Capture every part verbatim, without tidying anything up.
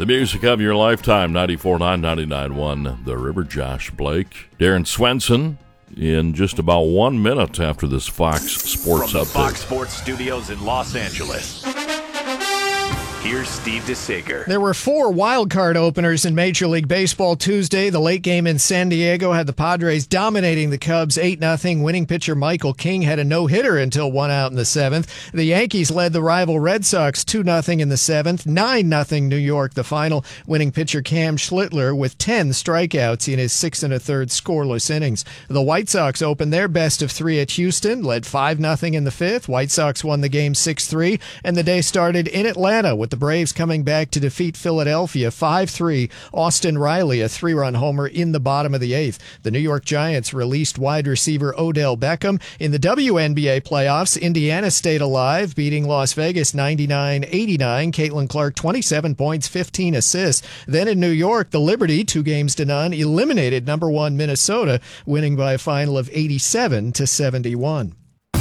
The music of your lifetime, ninety-four point nine, ninety-nine point one, The River. Josh Blake, Darren Swenson, in just about one minute after this Fox Sports From the update. Fox Sports Studios in Los Angeles, here's Steve DeSager. There were four wild card openers in Major League Baseball Tuesday. The late game in San Diego had the Padres dominating the Cubs eight nothing. Winning pitcher Michael King had a no-hitter until one out in the seventh. The Yankees led the rival Red Sox two nothing in the seventh. nine nothing New York the final. Winning pitcher Cam Schlittler with ten strikeouts in his six and a third scoreless innings. The White Sox opened their best of three at Houston, led five nothing in the fifth. White Sox won the game six three, and the day started in Atlanta with the Braves coming back to defeat Philadelphia five three. Austin Riley, a three-run homer in the bottom of the eighth. The New York Giants released wide receiver Odell Beckham. In the W N B A playoffs, Indiana stayed alive, beating Las Vegas ninety-nine eighty-nine. Caitlin Clark, twenty-seven points, fifteen assists. Then in New York, the Liberty, two games to none, eliminated number one Minnesota, winning by a final of eighty-seven to seventy-one.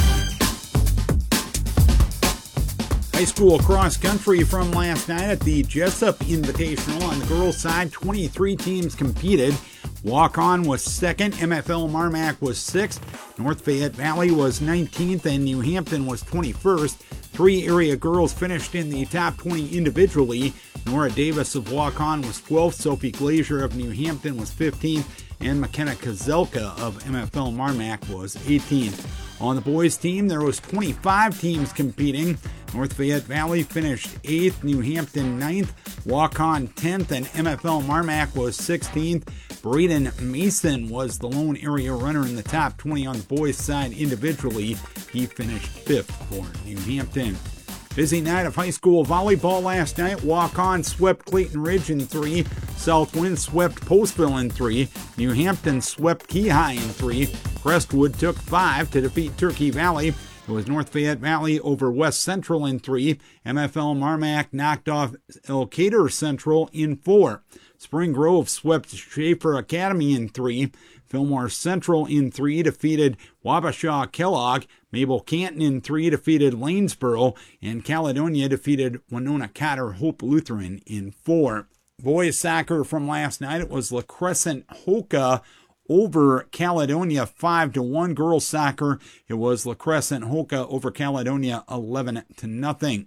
High school cross country from last night at the Jessup Invitational. On the girls' side, twenty-three teams competed. Walk-On was second, M F L Marmac was sixth, North Fayette Valley was nineteenth, and New Hampton was twenty-first. Three area girls finished in the top twenty individually. Nora Davis of Walk-On was twelfth, Sophie Glazier of New Hampton was fifteenth, and McKenna Kozelka of M F L Marmac was eighteenth. On the boys' team, there was twenty-five teams competing. North Fayette Valley finished eighth, New Hampton ninth, Walk-On tenth, and M F L Marmac was sixteenth. Braden Mason was the lone area runner in the top twenty on the boys' side individually. He finished fifth for New Hampton. Busy night of high school volleyball last night. Walk-On swept Clayton Ridge in three. Southwind swept Postville in three. New Hampton swept Key High in three. Crestwood took five to defeat Turkey Valley. It was North Fayette Valley over West Central in three. M F L Marmac knocked off Elkader Central in four. Spring Grove swept Schaefer Academy in three. Fillmore Central in three defeated Wabasha Kellogg. Mabel Canton in three defeated Lanesboro. And Caledonia defeated Winona Cotter Hope Lutheran in four. Boys soccer from last night, it was La Crescent Hoka over Caledonia five to one. Girls soccer, it was La Crescent Hoka over Caledonia eleven to nothing.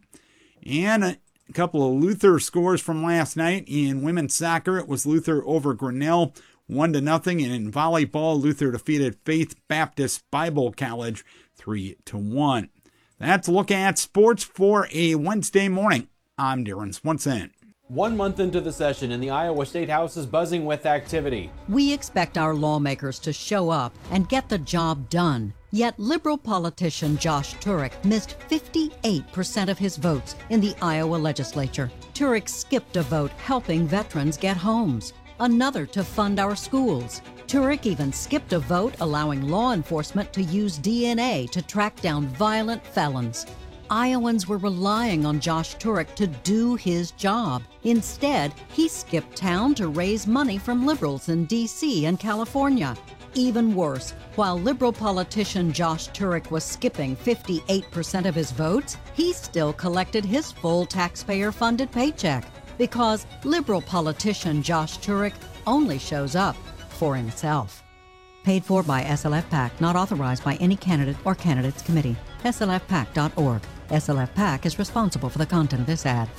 And a couple of Luther scores from last night. In women's soccer, it was Luther over Grinnell one to nothing. And in volleyball, Luther defeated Faith Baptist Bible College three to one. That's a look at sports for a Wednesday morning. I'm Darren Swenson. One month into the session, and the Iowa State House is buzzing with activity. We expect our lawmakers to show up and get the job done. Yet liberal politician Josh Turek missed fifty-eight percent of his votes in the Iowa legislature. Turek skipped a vote helping veterans get homes, another to fund our schools. Turek even skipped a vote allowing law enforcement to use D N A to track down violent felons. Iowans were relying on Josh Turek to do his job. Instead, he skipped town to raise money from liberals in D C and California. Even worse, while liberal politician Josh Turek was skipping fifty-eight percent of his votes, he still collected his full taxpayer-funded paycheck because liberal politician Josh Turek only shows up for himself. Paid for by S L F PAC, not authorized by any candidate or candidates committee. S L F PAC dot org. S L F PAC is responsible for the content of this ad.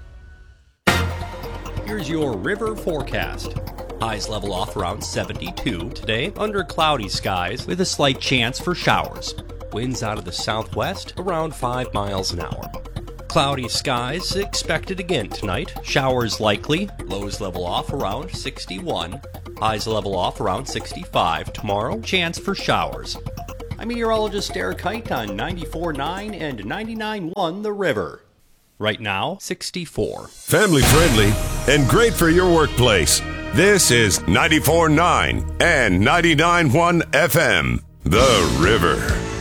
Here's your river forecast. Highs level off around seventy-two today, under cloudy skies with a slight chance for showers. Winds out of the southwest around five miles an hour. Cloudy skies expected again tonight. Showers likely. Lows level off around sixty-one. Highs level off around sixty-five tomorrow. Chance for showers. I'm meteorologist Eric Height on ninety-four point nine and ninety-nine point one The River. Right now, sixty-four. Family friendly and great for your workplace. This is ninety-four point nine and ninety-nine point one F M, The River.